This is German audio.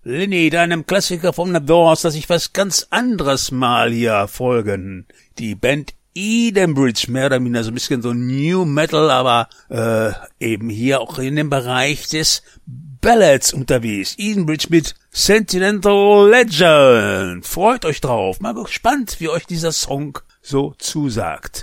Lenny, deinem Klassiker von The Doors, dass ich was ganz anderes mal hier folgen. Die Band Edenbridge, mehr oder minder so ein bisschen so New Metal, aber eben hier auch in dem Bereich des Ballads unterwegs. Edenbridge mit Sentimental Legend. Freut euch drauf. Mal gespannt, wie euch dieser Song so zusagt.